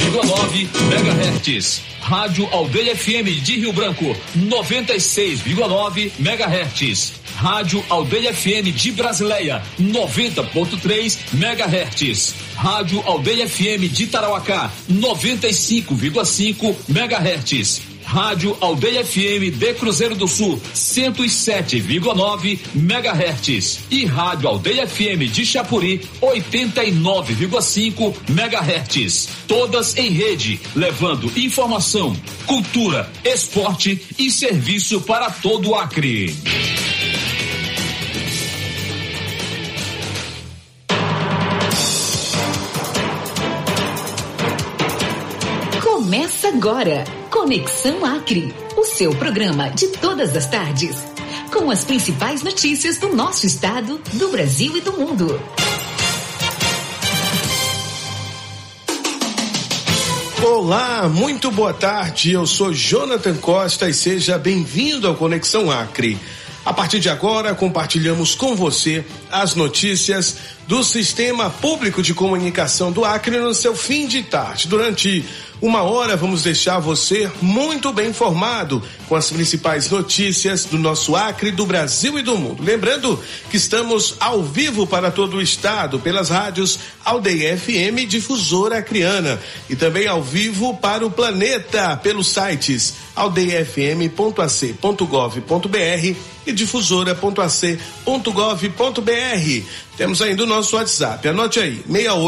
MHz. Rádio Aldeia FM de Rio Branco, 96,9 MHz. Rádio Aldeia FM de Brasileia, 90,3 MHz. Rádio Aldeia FM de Tarauacá, 95,5 MHz. Rádio Aldeia FM de Cruzeiro do Sul, 107,9 MHz. E Rádio Aldeia FM de Chapuri, 89,5 MHz. Todas em rede, levando informação, cultura, esporte e serviço para todo o Acre. Começa agora, Conexão Acre, o seu programa de todas as tardes, com as principais notícias do nosso estado, do Brasil e do mundo. Olá, muito boa tarde, eu sou Jonathan Costa e seja bem-vindo ao Conexão Acre. A partir de agora, compartilhamos com você as notícias do Sistema Público de Comunicação do Acre no seu fim de tarde. Durante uma hora, vamos deixar você muito bem informado com as principais notícias do nosso Acre, do Brasil e do mundo. Lembrando que estamos ao vivo para todo o estado, pelas rádios Aldeia FM, Difusora Acreana, e também ao vivo para o planeta, pelos sites aldeiafm.ac.gov.br e difusora.ac.gov.br. Temos ainda o nosso WhatsApp, anote aí,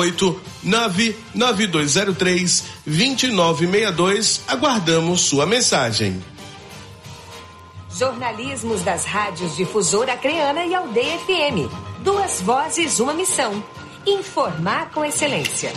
68992032962, aguardamos sua mensagem. Jornalismos das rádios Difusora Acreana e Aldeia FM. 2 vozes, uma missão. Informar com excelência.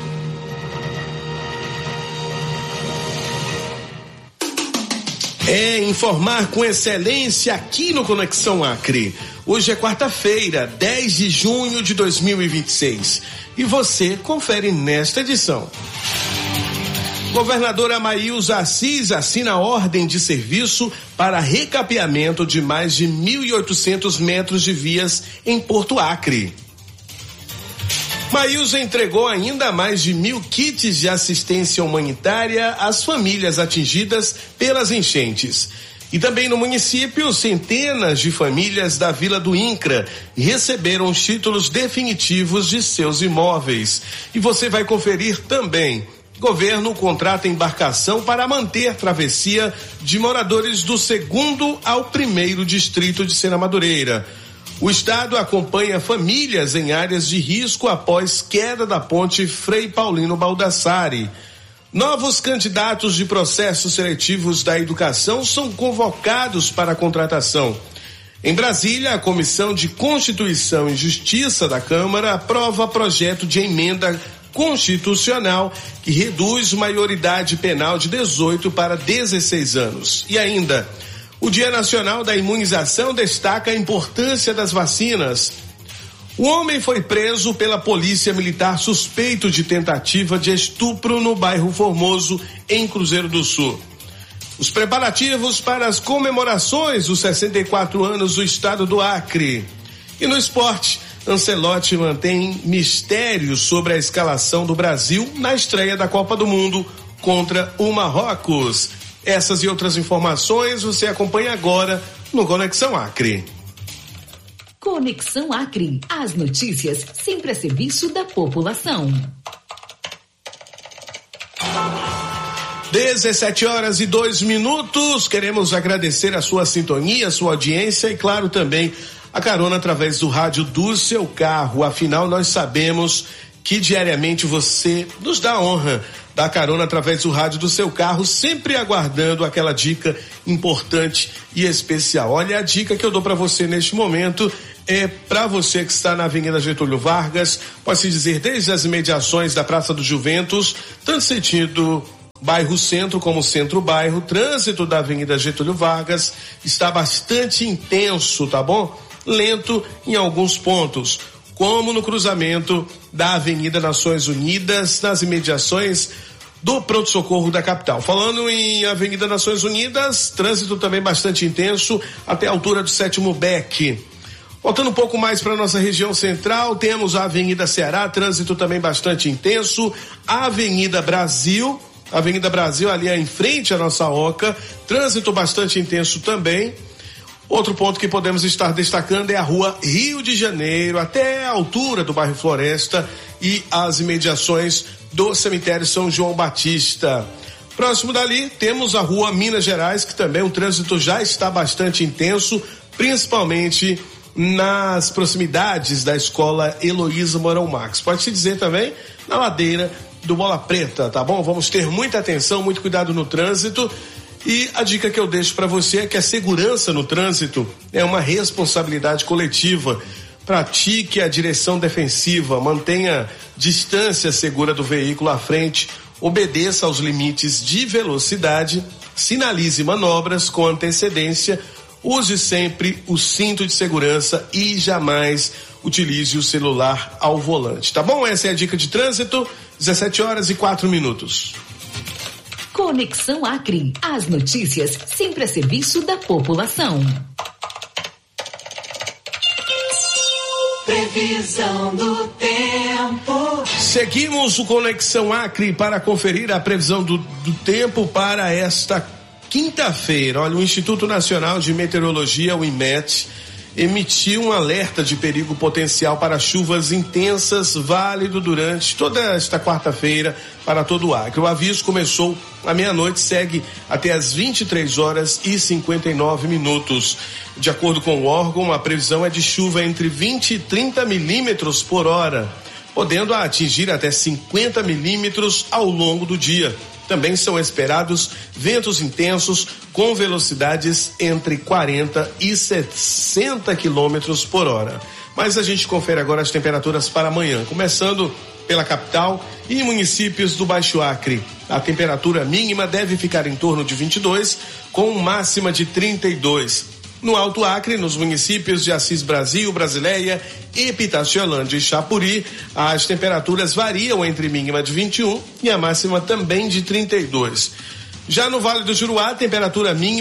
Informar com excelência aqui no Conexão Acre. Hoje é quarta-feira, 10 de junho de 2026. E você confere nesta edição. Governadora Maílza Assis assina ordem de serviço para recapeamento de mais de 1.800 metros de vias em Porto Acre. Maílza entregou ainda mais de 1.000 kits de assistência humanitária às famílias atingidas pelas enchentes. E também no município, centenas de famílias da Vila do Incra receberam os títulos definitivos de seus imóveis. E você vai conferir também. Governo contrata embarcação para manter travessia de moradores do 2º ao 1º distrito de Sena Madureira. O estado acompanha famílias em áreas de risco após queda da ponte Frei Paulino Baldassari. Novos candidatos de processos seletivos da educação são convocados para a contratação. Em Brasília, a Comissão de Constituição e Justiça da Câmara aprova projeto de emenda constitucional que reduz maioridade penal de 18 para 16 anos. E ainda, o Dia Nacional da Imunização destaca a importância das vacinas. O homem foi preso pela Polícia Militar suspeito de tentativa de estupro no bairro Formoso, em Cruzeiro do Sul. Os preparativos para as comemorações dos 64 anos do estado do Acre. E no esporte, Ancelotti mantém mistérios sobre a escalação do Brasil na estreia da Copa do Mundo contra o Marrocos. Essas e outras informações você acompanha agora no Conexão Acre. Conexão Acre, as notícias sempre a serviço da população. 17h02. Queremos agradecer a sua sintonia, a sua audiência e, claro, também a carona através do rádio do seu carro. Afinal, nós sabemos que diariamente você nos dá a honra da carona através do rádio do seu carro, sempre aguardando aquela dica importante e especial. Olha, a dica que eu dou para você neste momento é para você que está na Avenida Getúlio Vargas, pode-se dizer desde as imediações da Praça do Juventus, tanto sentido bairro Centro como Centro-Bairro, trânsito da Avenida Getúlio Vargas está bastante intenso, tá bom? Lento em alguns pontos, como no cruzamento da Avenida Nações Unidas, nas imediações do pronto-socorro da capital. Falando em Avenida Nações Unidas, trânsito também bastante intenso até a altura do 7º Beck. Voltando um pouco mais para nossa região central, temos a Avenida Ceará, trânsito também bastante intenso, a Avenida Brasil ali em frente à nossa Oca, trânsito bastante intenso também. Outro ponto que podemos estar destacando é a Rua Rio de Janeiro, até a altura do bairro Floresta e as imediações do cemitério São João Batista. Próximo dali temos a Rua Minas Gerais, que também o trânsito já está bastante intenso, principalmente nas proximidades da escola Heloísa Mourão Marques. Pode-se dizer também na ladeira do Bola Preta, tá bom? Vamos ter muita atenção, muito cuidado no trânsito. E a dica que eu deixo para você é que a segurança no trânsito é uma responsabilidade coletiva. Pratique a direção defensiva, mantenha distância segura do veículo à frente, obedeça aos limites de velocidade, sinalize manobras com antecedência, use sempre o cinto de segurança e jamais utilize o celular ao volante, tá bom? Essa é a dica de trânsito, 17h04. Conexão Acre. As notícias sempre a serviço da população. Previsão do tempo. Seguimos o Conexão Acre para conferir a previsão do tempo para esta quinta-feira. Olha, o Instituto Nacional de Meteorologia, o INMET, emitiu um alerta de perigo potencial para chuvas intensas, válido durante toda esta quarta-feira para todo o Acre. O aviso começou à meia-noite, segue até às 23h59. De acordo com o órgão, a previsão é de chuva entre 20 e 30 milímetros por hora, podendo atingir até 50 milímetros ao longo do dia. Também são esperados ventos intensos com velocidades entre 40 e 60 quilômetros por hora. Mas a gente confere agora as temperaturas para amanhã, começando pela capital e municípios do Baixo Acre. A temperatura mínima deve ficar em torno de 22, com máxima de 32. No Alto Acre, nos municípios de Assis Brasil, Brasileia, Epitaciolândia e Chapuri, as temperaturas variam entre mínima de 21 e a máxima também de 32. Já no Vale do Juruá, a temperatura mínima